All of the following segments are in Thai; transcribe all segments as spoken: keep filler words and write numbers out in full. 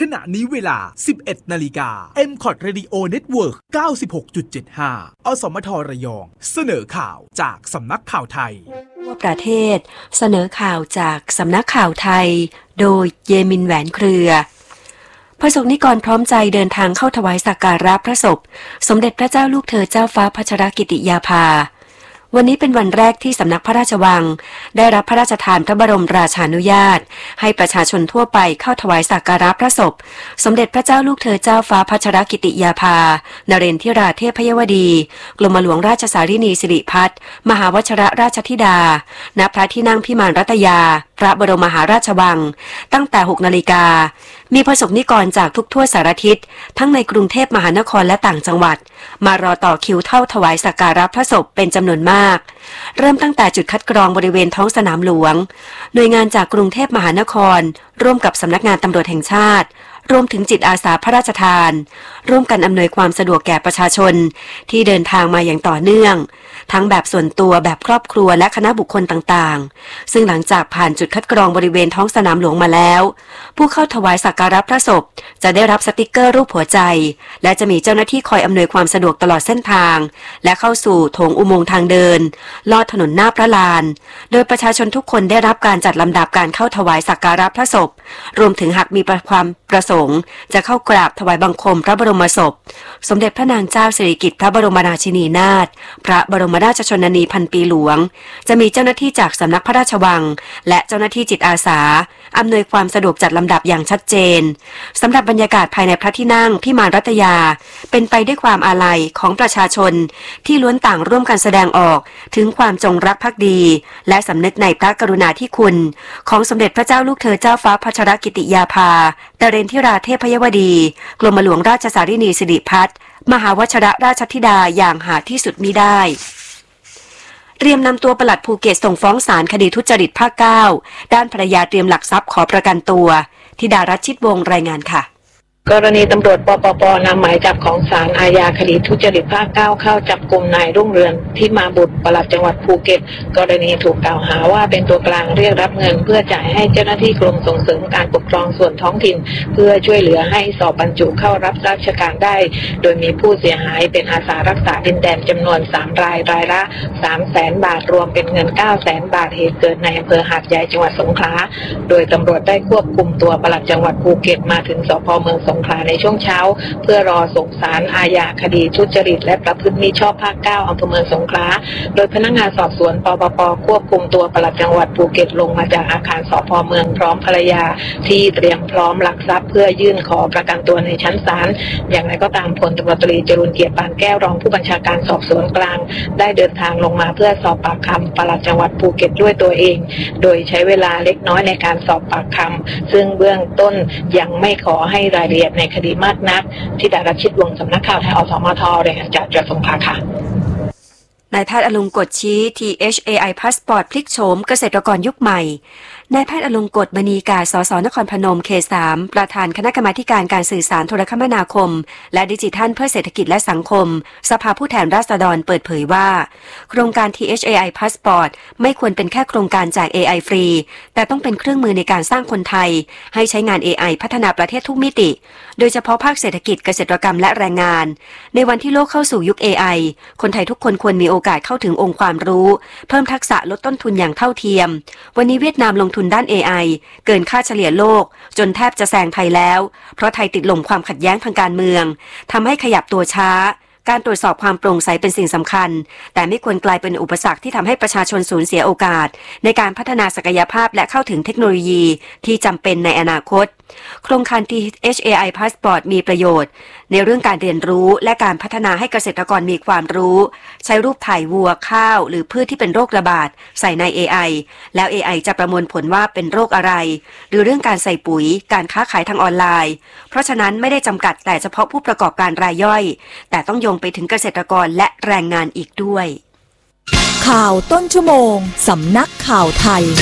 ขณะนี้เวลา สิบเอ็ดนาฬิกา เอ็ม คอท Radio Network เก้าสิบหกจุดเจ็ดห้า อสมทระยองเสนอข่าวจากสำนักข่าวไทยทั่วประเทศเสนอข่าวจากสำนักข่าวไทยโดยเยมินแหวนเครือพระสงฆ์นิกรพร้อมใจเดินทางเข้าถวายสักการะพระศพสมเด็จพระเจ้าลูกเธอเจ้าฟ้าพัชรกิติยาภาวันนี้เป็นวันแรกที่สำนักพระราชวังได้รับพระราชทานพระบรมราชานุญาตให้ประชาชนทั่วไปเข้าถวายสักการะพระศพสมเด็จพระเจ้าลูกเธอเจ้าฟ้าพัชรกิติยาภานเรนทิราเทพยวดีกรมหลวงราชสารินีสิริพัฒน์มหาวชิรราชธิดาณพระที่นั่งพิมานรัตยาพระบรมมหาราชวังตั้งแต่หกนาฬิกามีพระสงฆ์นิกรจากทุกทั่วสารทิศทั้งในกรุงเทพมหานครและต่างจังหวัดมารอต่อคิวเข้าถวายสักการะพระศพเป็นจำนวนมากเริ่มตั้งแต่จุดคัดกรองบริเวณท้องสนามหลวงหน่วยงานจากกรุงเทพมหานครร่วมกับสำนักงานตำรวจแห่งชาติรวมถึงจิตอาสาพระราชทานร่วมกันอำนวยความสะดวกแก่ประชาชนที่เดินทางมาอย่างต่อเนื่องทั้งแบบส่วนตัวแบบครอบครัวและคณะบุคคลต่างๆซึ่งหลังจากผ่านจุดคัดกรองบริเวณท้องสนามหลวงมาแล้วผู้เข้าถวายสักการะพระศพจะได้รับสติกเกอร์รูปหัวใจและจะมีเจ้าหน้าที่คอยอำนวยความสะดวกตลอดเส้นทางและเข้าสู่โถงอุโมงค์ทางเดินลอดถนนหน้าพระลานโดยประชาชนทุกคนได้รับการจัดลำดับการเข้าถวายสักการะพระศพรวมถึงหากมีความประสงค์จะเข้ากราบถวายบังคมพระบรมศพสมเด็จพระนางเจ้าสิริกิติ์พระบรมราชินีนาถพระบรมราชชนนีพันปีหลวงจะมีเจ้าหน้าที่จากสำนักพระราชวังและเจ้าหน้าที่จิตอาสาอำนวยความสะดวกจัดลำดับอย่างชัดเจนสำหรับบรรยากาศภายในพระที่นั่งพิมานรัตยาเป็นไปด้วยความอาลัยของประชาชนที่ล้วนต่างร่วมกันแสดงออกถึงความจงรักภักดีและสำนึกในพระกรุณาธิคุณของสมเด็จพระเจ้าลูกเธอเจ้าฟ้าพัชรกิติยาภานเรนทิราเทพยวดีกรมหลวงราชสารินีสิริพัฒน์มหาวชิรราชธิดาอย่างหาที่สุดมิได้เตรียมนำตัวปลัดภูเก็ตส่งฟ้องศาลคดีทุจริตภาคเก้าด้านภรรยาเตรียมหลักทรัพย์ขอประกันตัวธิดารัชชิตวงศ์รายงานค่ะกรณีตำรวจปปป.นำหมายจับของศาลอาญาคดีทุจริตภาคเก้าเข้าจับกุมนายรุ่งเรืองที่มาบุตรปลัดจังหวัดภูเก็ตกรณีถูกกล่าวหาว่าเป็นตัวกลางเรียกรับเงินเพื่อจ่ายให้เจ้าหน้าที่กรมส่งเสริมการปกครองส่วนท้องถิ่นเพื่อช่วยเหลือให้สอบบรรจุเข้ารับราชการได้โดยมีผู้เสียหายเป็นอาสารักษาดินแดนจำนวนสามรายรายละ สามแสน บาทรวมเป็นเงิน เก้าแสน บาทเหตุเกิดในอำเภอหาดใหญ่จังหวัดสงขลาโดยตำรวจได้ควบคุมตัวปลัดจังหวัดภูเก็ตมาถึงสภ.เมืองสงขลาในช่วงเช้าเพื่อรอส่งศาลอาญาคดีทุจริตและประพฤติมิชอบภาคเก้าอำเภอเมืองสงขลาโดยพนักงานสอบสวนปปป.ควบคุมตัวปลัดจังหวัดภูเก็ตลงมาจากอาคารสภ.เมืองพร้อมภรรยาที่เตรียมพร้อมหลักทรัพย์เพื่อยื่นขอประกันตัวในชั้นศาลอย่างไรก็ตามพลตำรวจตรีจรูญเกียรติปานแก้วรองผู้บัญชาการสอบสวนกลางได้เดินทางลงมาเพื่อสอบปากคำปลัดจังหวัดภูเก็ตด้วยตัวเองโดยใช้เวลาเล็กน้อยในการสอบปากคำซึ่งเบื้องต้นยังไม่ขอให้รายละเอียดในคดีมากนักธิดารัชชิตวงศ์สำนักข่าวไทยอสมทรายงานจากจังหวัดสงขลาค่ะนายแพทย์อลงกฎชี้ ที เอช เอ ไอ Passport พลิกโฉมเกษตรกรยุคใหม่นายแพทย์อลงกฎมณีกาสสนครพนมเขตสามประธานคณะกรรมาการการสื่อสารโทรคมนาคมและดิจิทัลเพื่อเศรษฐกิจและสังคมสภาผู้แทนราษฎรเปิดเผยว่าโครงการ ที เอช เอ ไอ Passport ไม่ควรเป็นแค่โครงการแจก เอ ไอ ฟรีแต่ต้องเป็นเครื่องมือในการสร้างคนไทยให้ใช้งาน เอ ไอ พัฒนาประเทศทุกมิติโดยเฉพาะภาคเศรษฐกิจเกษตรกรรมและแรงงานในวันที่โลกเข้าสู่ยุค เอ ไอ คนไทยทุกคนควรมีโอกาสเข้าถึงองค์ความรู้เพิ่มทักษะลดต้นทุนอย่างเท่าเทียมวันนี้เวียดนามลงทุนด้าน เอ ไอ เกินค่าเฉลี่ยโลกจนแทบจะแซงไทยแล้วเพราะไทยติดลมความขัดแย้งทางการเมืองทำให้ขยับตัวช้าการตรวจสอบความโปร่งใสเป็นสิ่งสำคัญแต่ไม่ควรกลายเป็นอุปสรรคที่ทำให้ประชาชนสูญเสียโอกาสในการพัฒนาศักยภาพและเข้าถึงเทคโนโลยีที่จำเป็นในอนาคตโครงการ ที เอช เอ ไอ Passport มีประโยชน์ในเรื่องการเรียนรู้และการพัฒนาให้เกษตรกรมีความรู้ใช้รูปถ่ายวัวข้าวหรือพืชที่เป็นโรคระบาดใส่ใน เอ ไอ แล้ว เอ ไอ จะประมวลผลว่าเป็นโรคอะไรหรือเรื่องการใส่ปุ๋ยการค้าขายทางออนไลน์เพราะฉะนั้นไม่ได้จำกัดแต่เฉพาะผู้ประกอบการรายย่อยแต่ต้องโยงไปถึงเกษตรกรและแรงงานอีกด้วยข่าวต้นชั่วโมงสำนักข่าวไทย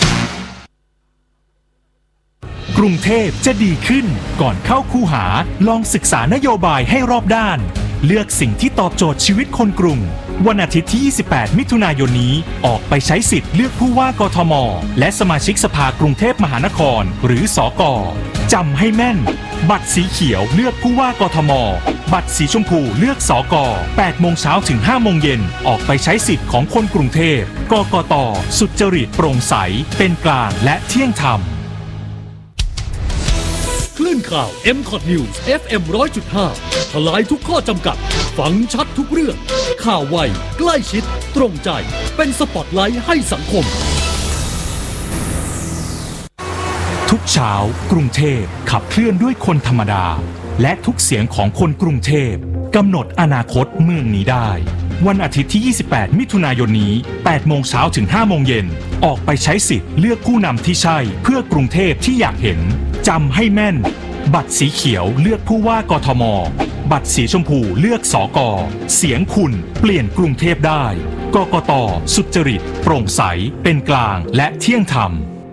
กรุงเทพจะดีขึ้นก่อนเข้าคูหาลองศึกษานโยบายให้รอบด้านเลือกสิ่งที่ตอบโจทย์ชีวิตคนกรุงวันอาทิตย์ที่ยี่สิบแปดมิถุนายนนี้ออกไปใช้สิทธิ์เลือกผู้ว่ากทมและสมาชิกสภากรุงเทพมหานครหรือสก.จำให้แม่นบัตรสีเขียวเลือกผู้ว่ากทมบัตรสีชมพูเลือกสก.แปดโมงเช้าถึงห้าโมงเย็นออกไปใช้สิทธิ์ของคนกรุงเทพกกต.สุจริตโปร่งใสเป็นกลางและเที่ยงธรรมคลื่นข่าว เอ็ม คอท News เอฟ เอ็ม หนึ่งร้อยจุดห้า ทลายทุกข้อจำกัดฟังชัดทุกเรื่องข่าวไวใกล้ชิดตรงใจเป็นสปอตไลท์ให้สังคมทุกเช้ากรุงเทพขับเคลื่อนด้วยคนธรรมดาและทุกเสียงของคนกรุงเทพกำหนดอนาคตเมืองนี้ได้วันอาทิตย์ที่ยี่สิบแปดมิถุนายนนี้แปดโมงเช้าถึงห้าโมงเย็นออกไปใช้สิทธิ์เลือกผู้นำที่ใช่เพื่อกรุงเทพที่อยากเห็นจำให้แม่นบัตรสีเขียวเลือกผู้ว่ากทมบัตรสีชมพูเลือกสก.เสียงคุณเปลี่ยนกรุงเทพได้กกต.สุจริตโปร่งใสเป็นกลางและเที่ยงธรรม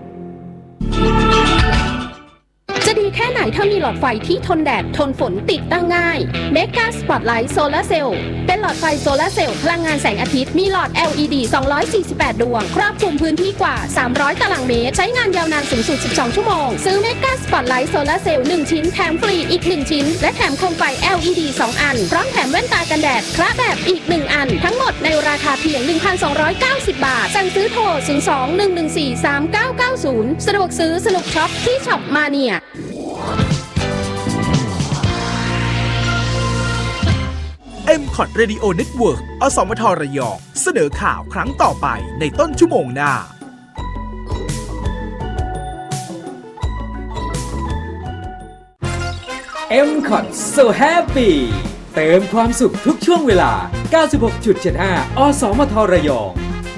จะดีแค่ไหนถ้ามีหลอดไฟที่ทนแดดทนฝนติดตั้งง่าย Mega Spotlight Solar Cell เป็นหลอดไฟโซลาร์เซลล์พลังงานแสงอาทิตย์มีหลอด แอล อี ดี สองร้อยสี่สิบแปด ดวงครอบคลุมพื้นที่กว่าสามร้อยตารางเมตรใช้งานยาวนานสูงสุดสิบสองชั่วโมงซื้อ Mega Spotlight Solar Cell หนึ่งชิ้นแถมฟรีอีกหนึ่งชิ้นและแถมโคมไฟ แอล อี ดี สองอันพร้อมแถมแว่นตากันแดดคละแบบอีกหนึ่งอันทั้งหมดในราคาเพียง หนึ่งพันสองร้อยเก้าสิบ บาทสั่งซื้อโทรศูนย์ สอง หนึ่ง หนึ่ง สี่ สาม เก้า เก้า ศูนย์สะดวกซื้อสนุกช็อปที่ช็อปมาเนียเอ็ม คอท Radio Network อสมทระยองเสนอข่าวครั้งต่อไปในต้นชั่วโมงหน้าเอ็ม คอท So Happy เติมความสุขทุกช่วงเวลา เก้าสิบหกจุดเจ็ดห้า อสมทระยอง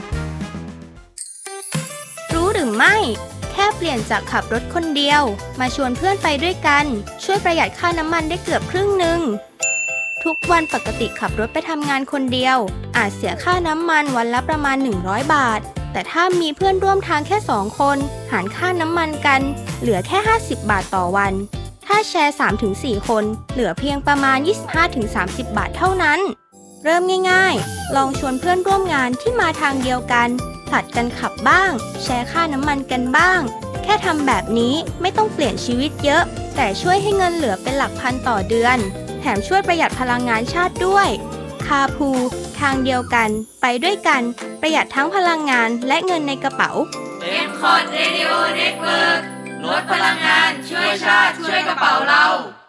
รู้หรือไม่แค่เปลี่ยนจากขับรถคนเดียวมาชวนเพื่อนไปด้วยกันช่วยประหยัดค่าน้ำมันได้เกือบครึ่งหนึ่งทุกวันปกติขับรถไปทำงานคนเดียวอาจเสียค่าน้ำมันวันละประมาณหนึ่งร้อยบาทแต่ถ้ามีเพื่อนร่วมทางแค่สองคนหารค่าน้ำมันกันเหลือแค่ห้าสิบบาทต่อวันถ้าแชร์ สามถึงสี่ คนเหลือเพียงประมาณ ยี่สิบห้าถึงสามสิบ บาทเท่านั้นเริ่มง่ายๆลองชวนเพื่อนร่วมงานที่มาทางเดียวกันผลัดกันขับบ้างแชร์ค่าน้ำมันกันบ้างแค่ทำแบบนี้ไม่ต้องเปลี่ยนชีวิตเยอะแต่ช่วยให้เงินเหลือเป็นหลักพันต่อเดือนแถมช่วยประหยัดพลังงานชาติด้วยคาพูทางเดียวกันไปด้วยกันประหยัดทั้งพลังงานและเงินในกระเป๋าเอ็ม คอท Radio Network ลดพลังงานช่วยชาติช่วยกระเป๋าเรา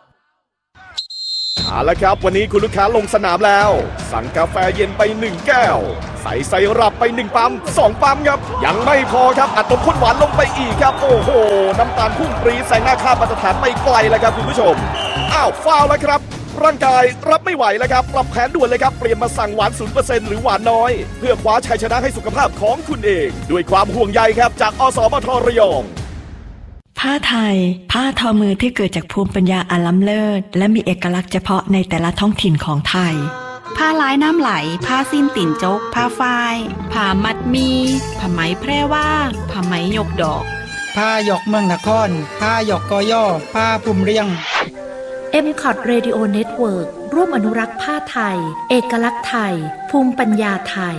เอาละครับวันนี้คุณลูกค้าลงสนามแล้วสั่งกาแฟเย็นไปหนึ่งแก้วใส่ไซรัปไปหนึ่งปั๊มสองปั๊มครับยังไม่พอครับอัดนมข้นหวานลงไปอีกครับโอ้โหน้ำตาลพุ่งปรีแซงหน้าค่ามาตรฐานไปไกลแล้วครับคุณผู้ชมอ้าวฟาวแล้วครับร่างกายรับไม่ไหวแล้วครับปรับแผนด่วนเลยครับเปลี่ยนมาสั่งหวาน ศูนย์เปอร์เซ็นต์ หรือหวานน้อยเพื่อคว้าชัยชนะให้สุขภาพของคุณเองด้วยความห่วงใยครับจากอสมทระยองผ้าไทยผ้าทอมือที่เกิดจากภูมิปัญญาอันล้ำเลิศและมีเอกลักษณ์เฉพาะในแต่ละท้องถิ่นของไทยผ้าลายน้ำไหลผ้าสิ้นติ่นจกผ้าฝ้ายผ้ามัดมีผ้าไหมแพร่ว่าผ้าไหมหยกดอกผ้าหยกเมืองนครผ้าหยกกอย่อผ้าพุ่มเรียงเอ็ม คอท Radio Network ร่วมอนุรักษ์ผ้าไทยเอกลักษณ์ไทยภูมิปัญญาไทย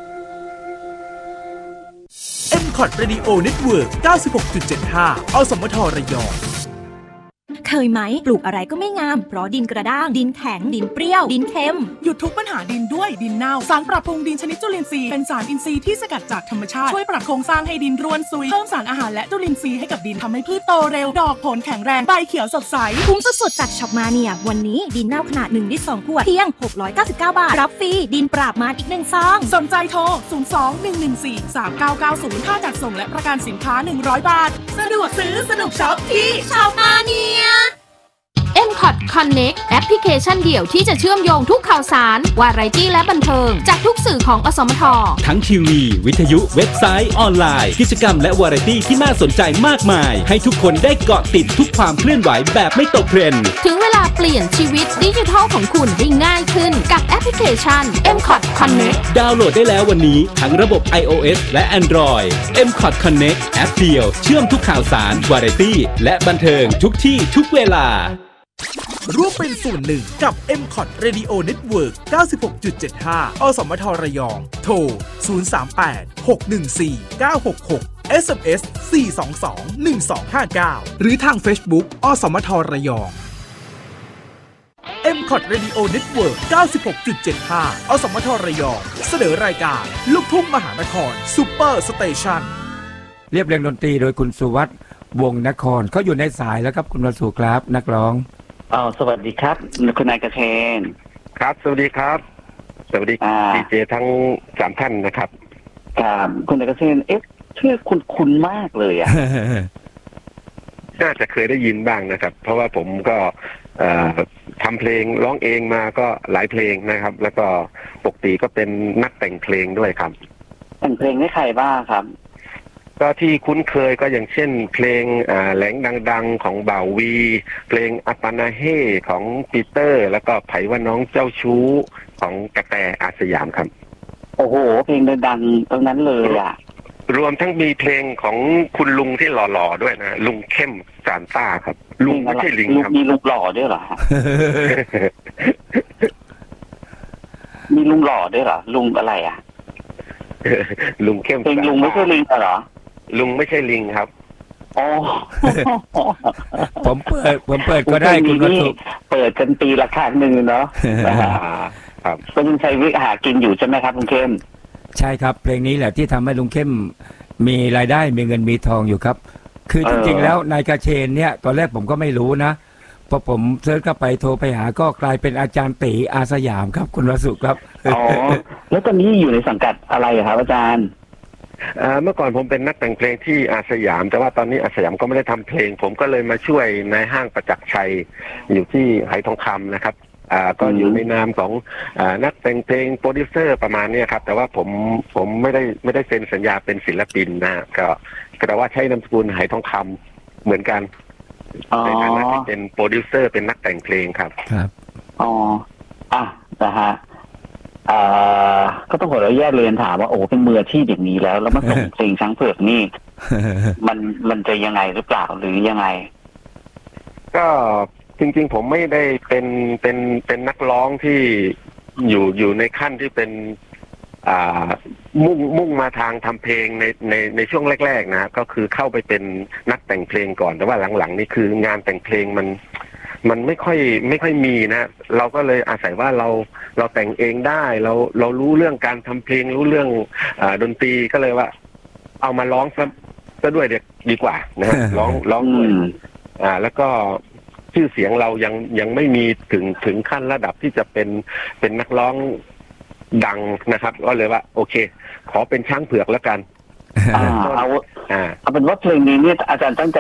เอ็ม คอท Radio Network เก้าสิบหกจุดเจ็ดห้า อสมทระยองเคยไหมปลูกอะไรก็ไม่งามเพราะดินกระด้างดินแข็งดินเปรี้ยวดินเค็มหยุดทุกปัญหาดินด้วยดินเน่าสารปรับปรุงดินชนิดจุลินทรีย์เป็นสารอินทรีย์ที่สกัดจากธรรมชาติช่วยปรับโครงสร้างให้ดินร่วนซุยเพิ่มสารอาหารและจุลินทรีย์ให้กับดินทำให้พืชโตเร็วดอกผลแข็งแรงใบเขียวสดใสคุ้มสุดๆจากช็อปมาเนียวันนี้ดินเน่าขนาดหนึ่งลิตรสองขวดเพียงหกร้อยเก้าสิบเก้าบาทรับฟรีดินปราบมารอีกหนึ่งซองสนใจโทรศูนย์ สอง หนึ่ง หนึ่ง สี่ สาม เก้า เก้า ศูนย์ค่าจัดส่งและประกันสินค้าหนึ่งร้อยบาทสะดวกซื้อสนุกช็อปที่ช็อปมาเนียเอ็ม คอท Connect แอปพลิเคชันเดี่ยวที่จะเชื่อมโยงทุกข่าวสารวาไรตี้และบันเทิงจากทุกสื่อของอสมททั้งทีวีวิทยุเว็บไซต์ออนไลน์กิจกรรมและวาไรตี้ที่น่าสนใจมากมายให้ทุกคนได้เกาะติดทุกความเคลื่อนไหวแบบไม่ตกเทรนด์ถึงเวลาเปลี่ยนชีวิตดิจิทัลของคุณให้ง่ายขึ้นกับแอปพลิเคชัน เอ็ม คอท Connect ดาวน์โหลดได้แล้ววันนี้ทั้งระบบ iOS และ Android เอ็ม คอท Connect แอปเดียวเชื่อมทุกข่าวสารวาไรตี้และบันเทิงทุกที่ทุกเวลาร่วมเป็นส่วนหนึ่งกับ เอ็ม คอท Radio Network เก้าสิบหกจุดเจ็ดห้า อสมทระยอง โทร ศูนย์ สาม แปด หก หนึ่ง สี่ เก้า หก หก เอส เอ็ม เอส สี่ สอง สอง หนึ่ง สอง ห้า เก้า หรือทาง Facebook อสมทระยอง เอ็ม คอท Radio Network เก้าสิบหกจุดเจ็ดห้า อสมทระยองเสนอรายการลูกทุ่งมหานครซุปเปอร์สเตชันเรียบเรียงดนตรีโดยคุณสุวัฒน์วงศ์นครเขาอยู่ในสายแล้วครับคุณวสุครับนักร้องอ๋อสวัสดีครับคุณนายกระเชนครับสวัสดีครับสวัสดีดีเจทั้งสามท่านนะครับครับคุณนายกระเชนเอ๊ะชื่อคุณคุณมากเลยอ่ะน่าจะเคยได้ยินบ้างนะครับเพราะว่าผมก็ทำเพลงร้องเองมาก็หลายเพลงนะครับแล้วก็ปกติก็เป็นนักแต่งเพลงด้วยครับแต่งเพลงให้ใครบ้างครับก็ที่คุ้นเคยก็อย่างเช่นเพลงแหลงดังๆของบ่าววีเพลงอัปนาเฮของปีเตอร์แล้วก็ไผว่าน้องเจ้าชู้ของกระแตอาสยามครับโอ้โหเพลงดังๆตรงนั้นเลยอ่ะรวมทั้งมีเพลงของคุณลุงที่หล่อๆด้วยนะลุงเข้มจานต้าครับลุงไม่ใช่ลิงครับมีลุงหล่อด้วยเหรอ มีลุงหล่อด้วยเหรอลุงอะไรอ่ะลุงเข้มเพลงลุงไม่ใช่ลิงเหรอลุงไม่ใช่ลิงครับอ๋อผมเปิดผมเปิดก็ได้คุณวัตถุเปิดกันปีละครั้งหนึ่งเนาะครับก็ยังใช้วิหากินอยู่ใช่ไหมครับลุงเข้มใช่ครับเพลงนี้แหละที่ทำให้ลุงเข้มมีรายได้มีเงินมีทองอยู่ครับคือจริงๆแล้วนายกระเชนเนี่ยตอนแรกผมก็ไม่รู้นะพอผมเซิร์ชเข้าไปโทรไปหาก็กลายเป็นอาจารย์ตีอาสยามครับคุณวสุครับอ๋อแล้วตอนนี้อยู่ในสังกัดอะไรครับอาจารย์เมื่อก่อนผมเป็นนักแต่งเพลงที่อาสยามแต่ว่าตอนนี้อาสยามก็ไม่ได้ทำเพลงผมก็เลยมาช่วยในห้างประจักษ์ชัยอยู่ที่ไหทองคำนะครับอ่าก็อยู่ในนามของอ่านักแต่งเพลงโปรดิวเซอร์ประมาณนี้ครับแต่ว่าผมผมไม่ได้ไม่ได้เซ็นสัญญาเป็นศิลปินนะก็แต่ว่าใช้นามสกุลไหทองคำเหมือนกันในฐานะที่เป็นโปรดิวเซอร์เป็นนักแต่งเพลงครับครับอ๋ออ่ะนะฮะอ่าก็ต้องขออนุญาตเรียนถามว่าโอ้เป็นมืออาชีพอย่างนี้แล้วแล้วมาส่งเพลงช้างเผือกนี่ มันมันจะยังไงหรือเปล่าหรือยังไงก็จริงๆผมไม่ได้เป็นเป็นเป็นนักร้องที่อยู่อยู่ในขั้นที่เป็นอ่ามุ่งมุ่งมาทางทำเพลงในในในช่วงแรกๆนะก็คือเข้าไปเป็นนักแต่งเพลงก่อนแต่ว่าหลังๆนี่คืองานแต่งเพลงมันมันไม่ค่อยไม่ค่อยมีนะเราก็เลยอาศัยว่าเราเราแต่งเองได้เราเรารู้เรื่องการทำเพลงรู้เรื่องอ่าดนตรีก็เลยว่าเอามาร้องซะซะด้วยเด็กดีกว่านะร้องร้องด้วยอ่าแล้วก็ชื่อเสียงเรายังยังไม่มีถึงถึงขั้นระดับที่จะเป็นเป็นนักร้องดังนะครับก็เลยว่าโอเคขอเป็นช้างเผือกแล้วกันอ่าเอาเอาเป็นว่าเพลงนี้เนี่ยอาจารย์ตั้งใจ